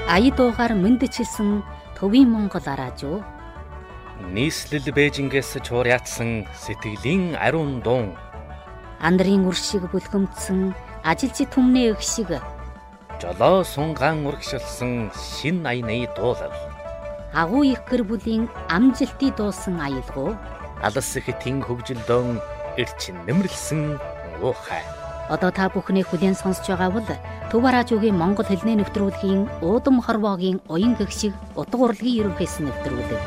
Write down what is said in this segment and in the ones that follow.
Аяд мэндчилсэн төвийн Монгол араажуу. Нийслэл Бээжингээс чуурьяатсан сэтгэлийн ариун дуун. Андрын үр шиг бүлгэмдсэн ажилчид түмний өх шиг. Жолоо сунгаан урагшилсан шин аяны дуулал. Агуу их гэр бүлийн амжилтыг дуусан аялгуу. Алс ихтийн хөгжилдөөн эрчин нэмэрлсэн уухай. Одоо та бүхний хүлээн сонсож байгаа бол Төв араажуугийн Монгол хэлний нэвтрүүлгийн уудам хорвоогийн уян гэгшиг утга урлагийн ерөнхийс нэвтрүүлэг.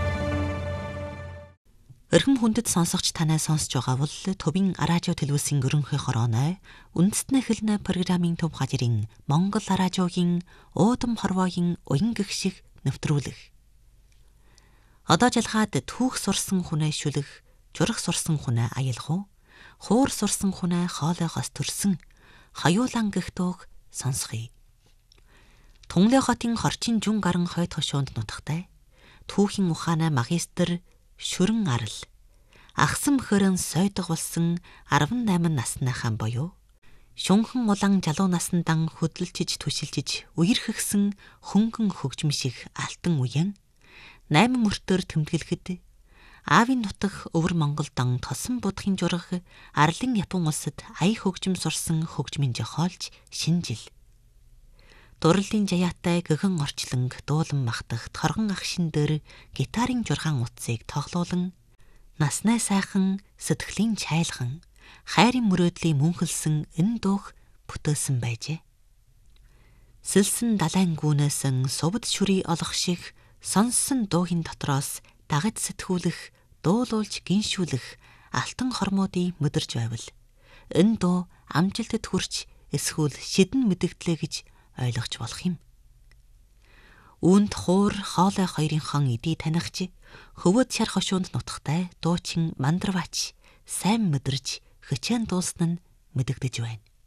Өрхөм хүндэт сонсогч танай сонсож байгаа бол Төвийн араажуу телевизийн ерөнхий хорооной үндэстний хэлний программын төв хажирын Монгол араажуугийн уудам хорвоогийн уян гэгшиг нэвтрүүлэг. Одоо жалгаад түүх сурсан хүнээ шүлэх, журах сурсан хүнээ аялах, хуур сурсан хүнээ хоолойгоос төрсөн хаюулан гихтөөг сонсхий. Тунлэ хотын хорчин жүн гарan хойд хошоонд нутагтай түүхийн ухаанаа магистр Шүрэн Арал ахсан мөхөрөн сойдог болсон 18 насныхан боёо шунхан улаан жалуу насндан хөдөлчиж түшилжиж үерхгсэн хөнгөн хөгжим шиг алтан үеэн 8 мөртөөр тэмдэглэхэд Аавын нутаг өвөр Монголдон тосон будахын журах Арлын Япон улсад ая хөгжим сурсан хөгжмийн жохоолж шинжил. Дурлалын жаяатай гэгэн орчлонг дуулан махтах торгон агшин дээр гитарын жургаан утсыг тоглоулан наснаа сайхан сэтгэлийн чайлхан хайрын мөрөөдлийн мөнхөлсөн энэ дуух бүтээсэн байжээ. Сэлсэн далайн гүнэсэн сувд шүрий олох шиг сонссон дуухийн дотроос дагаж сэтгүүлэх дуулуулж гиншүүлэх алтан хормоодыг mëдэрж байвал энэ дуу амжилтад хүрч эсвэл шидэн мэдэгдлээ гэж ойлгож болох юм. Үүнд хуур хоолой хоёрынхон эдий танихч хөвөд шар хошуунд нутагтай дуучин Мандрвач сайн mëдэрж хичээн дуусна нь мэдэгдэж байна.